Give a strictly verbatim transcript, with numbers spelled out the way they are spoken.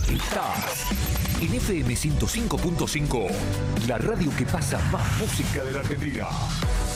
Estás en F M ciento cinco punto cinco, la radio que pasa más música de la Argentina.